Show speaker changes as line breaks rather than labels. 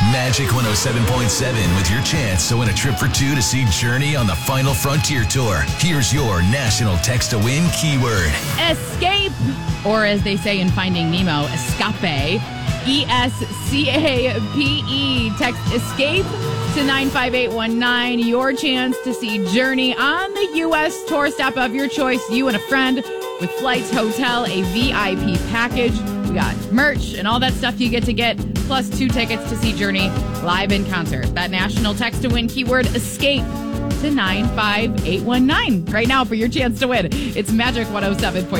Magic 107.7 with your chance to win a trip for two to see Journey on the Final Frontier Tour. Here's your national text to win keyword.
Escape, or as they say in Finding Nemo, escape. ESCAPE. Text escape to 95819. Your chance to see Journey on the U.S. tour stop of your choice. You and a friend with flights, hotel, a VIP package. We got merch and all that stuff you get, plus 2 tickets to see Journey live in concert. That national text to win keyword escape to 95819. Right now for your chance to win. It's Magic 107.7.